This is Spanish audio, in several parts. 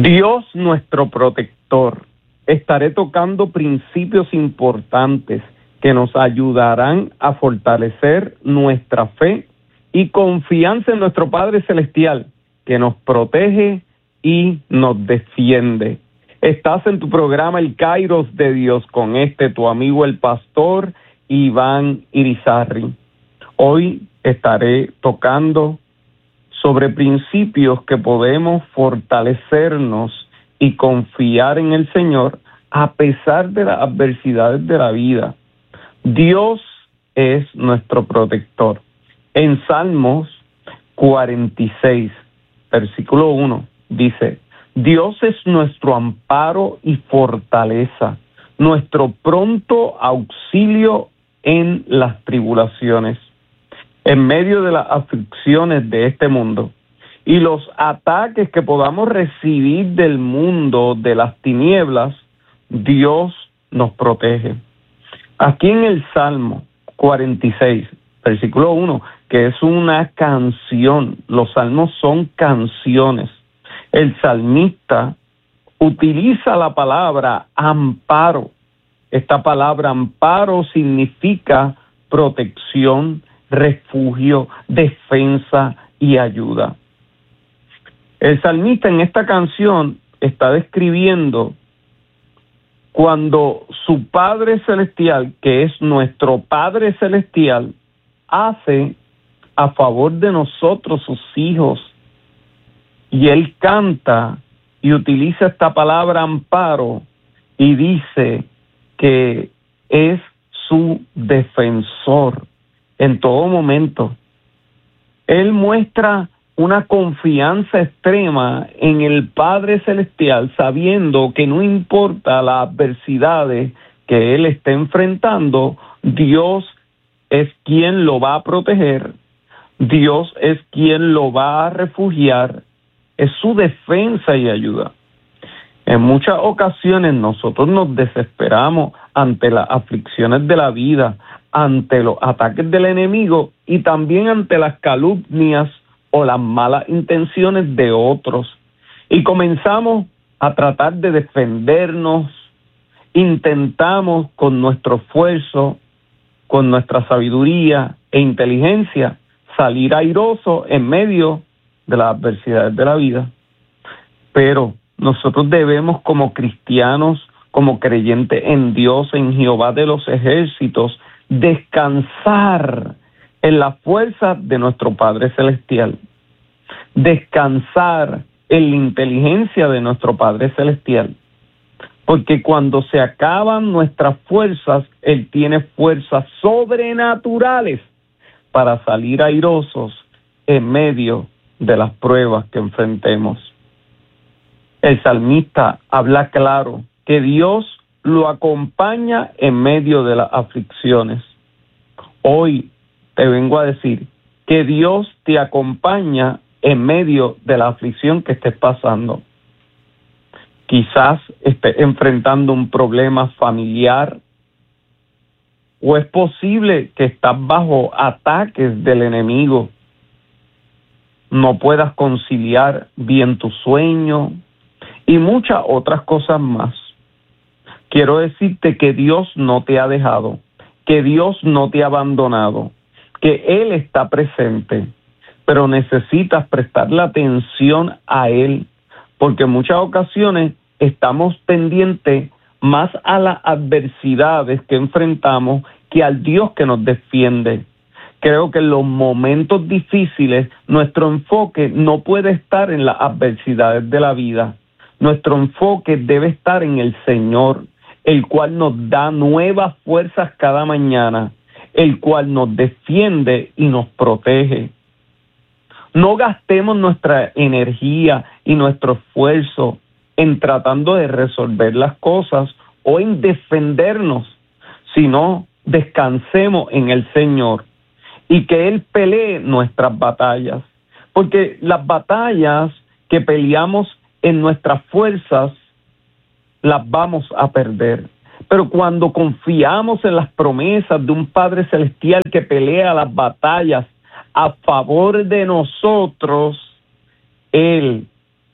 Dios nuestro protector. Estaré tocando principios importantes que nos ayudarán a fortalecer nuestra fe y confianza en nuestro Padre Celestial, que nos protege y nos defiende. Estás en tu programa El Kairos de Dios con tu amigo el pastor Iván Irizarry. Hoy estaré tocando sobre principios que podemos fortalecernos y confiar en el Señor a pesar de las adversidades de la vida. Dios es nuestro protector. En Salmos 46, versículo 1, dice: Dios es nuestro amparo y fortaleza, nuestro pronto auxilio en las tribulaciones. En medio de las aflicciones de este mundo y los ataques que podamos recibir del mundo de las tinieblas, Dios nos protege. Aquí en el Salmo 46, versículo 1, que es una canción, los salmos son canciones. El salmista utiliza la palabra amparo. Esta palabra amparo significa protección, refugio, defensa y ayuda. El salmista en esta canción está describiendo cuando su Padre Celestial, que es nuestro Padre Celestial, hace a favor de nosotros, sus hijos, y él canta y utiliza esta palabra amparo y dice que es su defensor en todo momento. Él muestra una confianza extrema en el Padre Celestial, sabiendo que no importa las adversidades que él esté enfrentando, Dios es quien lo va a proteger, Dios es quien lo va a refugiar, es su defensa y ayuda. En muchas ocasiones nosotros nos desesperamos ante las aflicciones de la vida, ante los ataques del enemigo y también ante las calumnias o las malas intenciones de otros. Y comenzamos a tratar de defendernos, intentamos con nuestro esfuerzo, con nuestra sabiduría e inteligencia, salir airosos en medio de las adversidades de la vida. Pero nosotros debemos, como cristianos, como creyentes en Dios, en Jehová de los ejércitos, descansar en la fuerza de nuestro Padre Celestial, descansar en la inteligencia de nuestro Padre Celestial, porque cuando se acaban nuestras fuerzas, Él tiene fuerzas sobrenaturales para salir airosos en medio de las pruebas que enfrentemos. El salmista habla claro que Dios lo acompaña en medio de las aflicciones. Hoy te vengo a decir que Dios te acompaña en medio de la aflicción que estés pasando. Quizás estés enfrentando un problema familiar, o es posible que estás bajo ataques del enemigo. No puedas conciliar bien tu sueño y muchas otras cosas más. Quiero decirte que Dios no te ha dejado, que Dios no te ha abandonado, que Él está presente, pero necesitas prestarle atención a Él, porque en muchas ocasiones estamos pendientes más a las adversidades que enfrentamos que al Dios que nos defiende. Creo que en los momentos difíciles nuestro enfoque no puede estar en las adversidades de la vida. Nuestro enfoque debe estar en el Señor, el cual nos da nuevas fuerzas cada mañana, el cual nos defiende y nos protege. No gastemos nuestra energía y nuestro esfuerzo en tratando de resolver las cosas o en defendernos, sino descansemos en el Señor y que Él pelee nuestras batallas, porque las batallas que peleamos en nuestras fuerzas las vamos a perder. Pero cuando confiamos en las promesas de un Padre Celestial que pelea las batallas a favor de nosotros, Él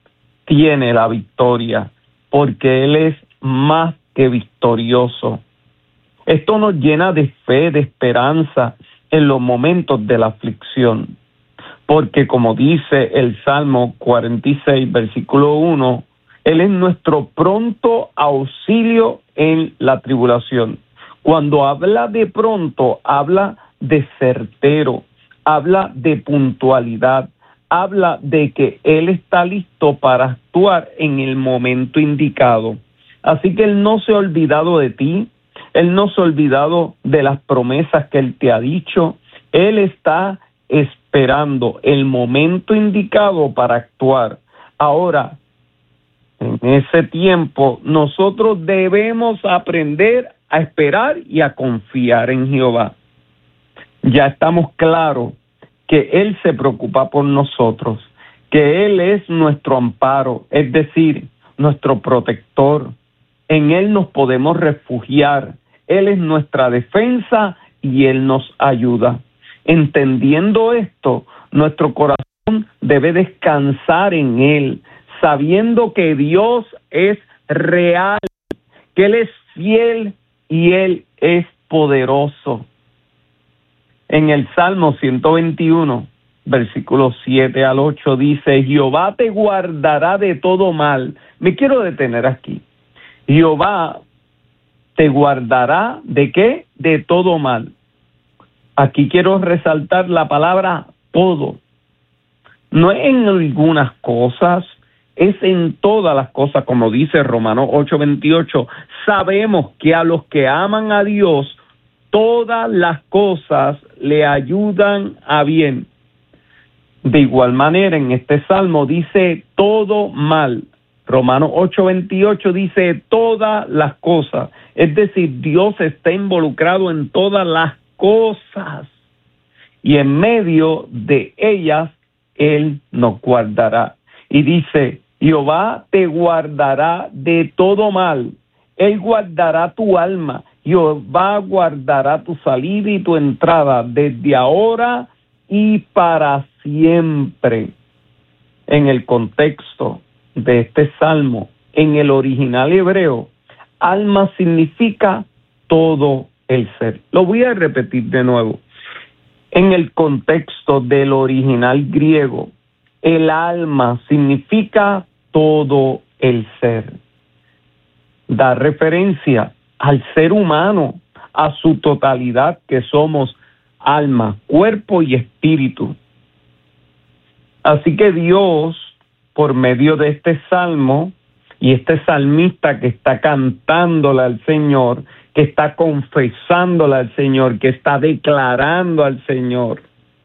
tiene la victoria, porque Él es más que victorioso. Esto nos llena de fe, de esperanza en los momentos de la aflicción, porque como dice el Salmo 46, versículo 1, Él es nuestro pronto auxilio en la tribulación. Cuando habla de pronto, habla de certero, habla de puntualidad, habla de que Él está listo para actuar en el momento indicado. Así que Él no se ha olvidado de ti, Él no se ha olvidado de las promesas que Él te ha dicho. Él está esperando el momento indicado para actuar. Ahora, en ese tiempo, nosotros debemos aprender a esperar y a confiar en Jehová. Ya estamos claros que Él se preocupa por nosotros, que Él es nuestro amparo, es decir, nuestro protector. En Él nos podemos refugiar. Él es nuestra defensa y Él nos ayuda. Entendiendo esto, nuestro corazón debe descansar en Él, sabiendo que Dios es real, que Él es fiel y Él es poderoso. En el Salmo 121, versículos 7 al 8, dice: Jehová te guardará de todo mal. Me quiero detener aquí. Jehová te guardará ¿de qué? De todo mal. Aquí quiero resaltar la palabra todo. No es en algunas cosas, es en todas las cosas, como dice Romanos 8:28. Sabemos que a los que aman a Dios, todas las cosas le ayudan a bien. De igual manera, en este salmo dice todo mal. Romanos 8:28 dice todas las cosas. Es decir, Dios está involucrado en todas las cosas. Y en medio de ellas, Él nos guardará. Y dice: Jehová te guardará de todo mal. Él guardará tu alma. Jehová guardará tu salida y tu entrada desde ahora y para siempre. En el contexto de este salmo, en el original hebreo, alma significa todo el ser. Lo voy a repetir de nuevo. En el contexto del original griego, el alma significa todo el ser. Da referencia al ser humano, a su totalidad, que somos alma, cuerpo y espíritu. Así que Dios, por medio de este salmo, y este salmista que está cantándole al Señor, que está confesándole al Señor, que está declarando al Señor,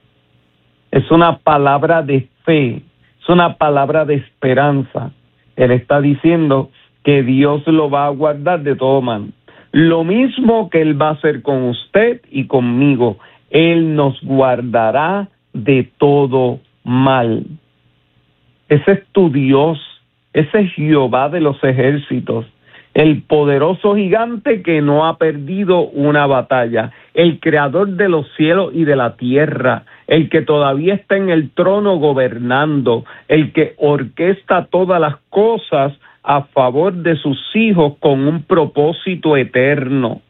es una palabra de fe, es una palabra de esperanza. Él está diciendo que Dios lo va a guardar de todo mal. Lo mismo que Él va a hacer con usted y conmigo. Él nos guardará de todo mal. Ese es tu Dios, ese es Jehová de los ejércitos, el poderoso gigante que no ha perdido una batalla, el creador de los cielos y de la tierra, el que todavía está en el trono gobernando, el que orquesta todas las cosas a favor de sus hijos con un propósito eterno.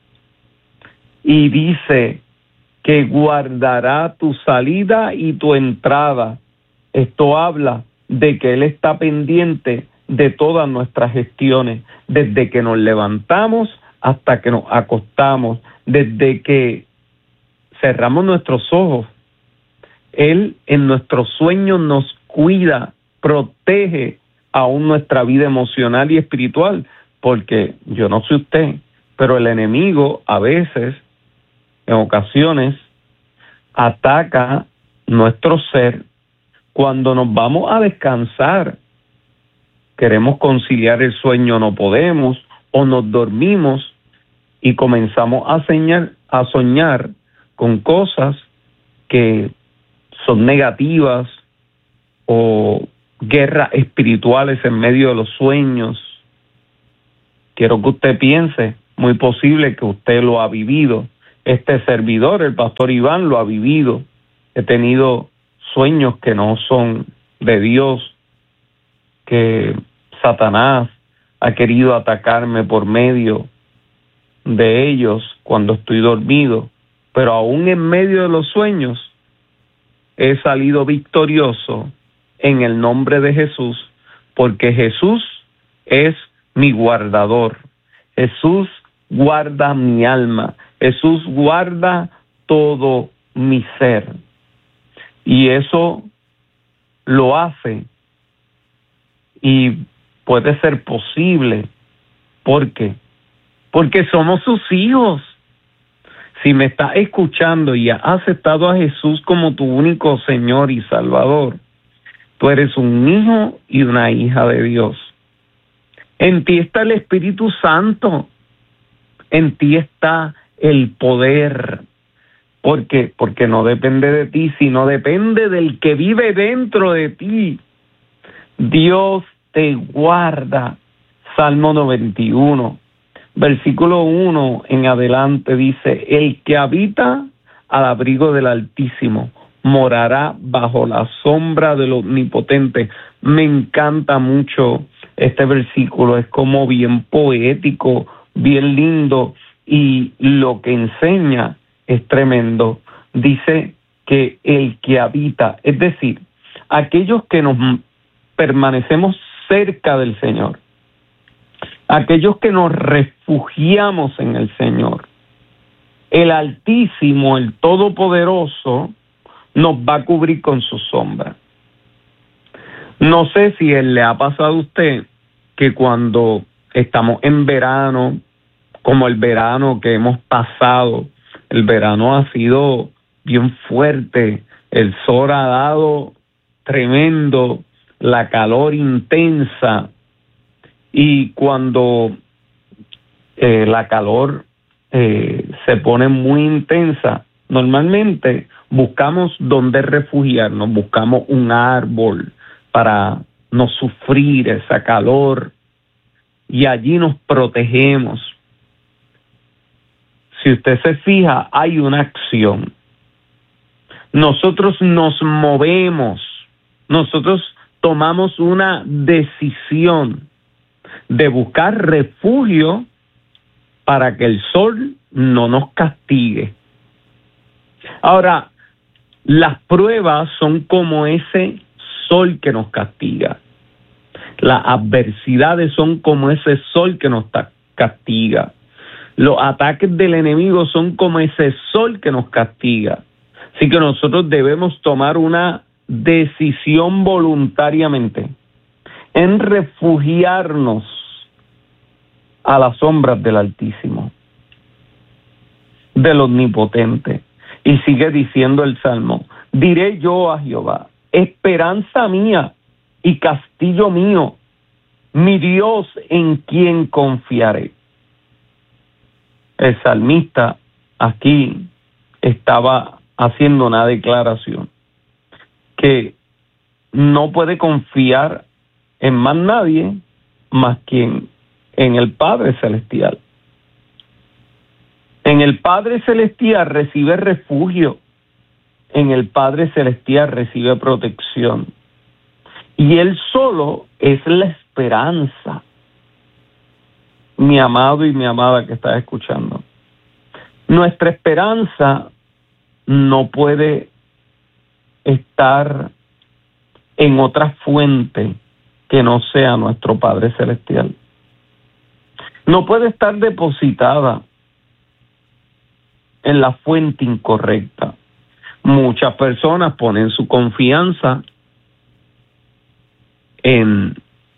Y dice que guardará tu salida y tu entrada. Esto habla de que Él está pendiente de todas nuestras gestiones, desde que nos levantamos hasta que nos acostamos, desde que cerramos nuestros ojos. Él en nuestros sueños nos cuida, protege aún nuestra vida emocional y espiritual, porque yo no sé usted, pero el enemigo a veces, en ocasiones, ataca nuestro ser cuando nos vamos a descansar. Queremos conciliar el sueño, no podemos, o nos dormimos y comenzamos a soñar con cosas que son negativas o guerras espirituales en medio de los sueños. Quiero que usted piense, muy posible que usted lo ha vivido. Este servidor, el pastor Iván, lo ha vivido. He tenido sueños que no son de Dios. que Satanás ha querido atacarme por medio de ellos cuando estoy dormido, pero aún en medio de los sueños he salido victorioso en el nombre de Jesús, porque Jesús es mi guardador. Jesús guarda mi alma. Jesús guarda todo mi ser. Y eso lo hace y puede ser posible. ¿Por qué? Porque somos sus hijos. Si me estás escuchando y has aceptado a Jesús como tu único Señor y Salvador, tú eres un hijo y una hija de Dios. En ti está el Espíritu Santo. En ti está el poder. ¿Por qué? Porque no depende de ti, sino depende del que vive dentro de ti. Dios te guarda. Salmo 91, versículo 1 en adelante dice: el que habita al abrigo del Altísimo morará bajo la sombra del Omnipotente. Me encanta mucho este versículo, es como bien poético, bien lindo, y lo que enseña es tremendo. Dice que el que habita, es decir, aquellos que nos permanecemos cerca del Señor, aquellos que nos refugiamos en el Señor, el Altísimo, el Todopoderoso, nos va a cubrir con su sombra. No sé si le ha pasado a usted que cuando estamos en verano, como el verano que hemos pasado, el verano ha sido bien fuerte, el sol ha dado tremendo, la calor intensa, y cuando la calor se pone muy intensa, normalmente buscamos dónde refugiarnos, buscamos un árbol para no sufrir esa calor y allí nos protegemos. Si usted se fija, hay una acción. Nosotros nos movemos, nosotros tomamos una decisión de buscar refugio para que el sol no nos castigue. Ahora, las pruebas son como ese sol que nos castiga. Las adversidades son como ese sol que nos castiga. Los ataques del enemigo son como ese sol que nos castiga. Así que nosotros debemos tomar una decisión voluntariamente en refugiarnos a las sombras del Altísimo, del Omnipotente. Y sigue diciendo el Salmo: diré yo a Jehová, esperanza mía y castillo mío, mi Dios en quien confiaré. El salmista aquí estaba haciendo una declaración que no puede confiar en más nadie más que en el Padre Celestial. En el Padre Celestial recibe refugio, en el Padre Celestial recibe protección, y Él solo es la esperanza. Mi amado y mi amada que estás escuchando, nuestra esperanza no puede estar en otra fuente que no sea nuestro Padre Celestial. No puede estar depositada en la fuente incorrecta. Muchas personas ponen su confianza en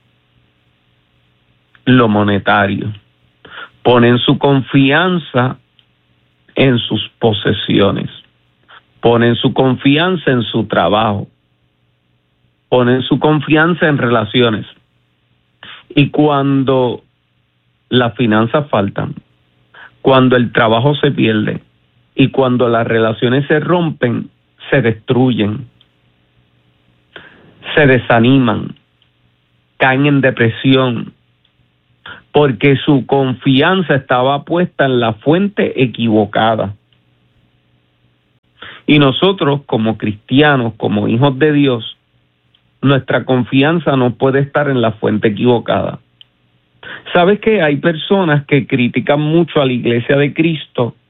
lo monetario, ponen su confianza en sus posesiones, ponen su confianza en su trabajo, ponen su confianza en relaciones. Y cuando las finanzas faltan, cuando el trabajo se pierde y cuando las relaciones se rompen, se destruyen, se desaniman, caen en depresión, porque su confianza estaba puesta en la fuente equivocada. Y nosotros, como cristianos, como hijos de Dios, nuestra confianza no puede estar en la fuente equivocada. ¿Sabes que hay personas que critican mucho a la Iglesia de Cristo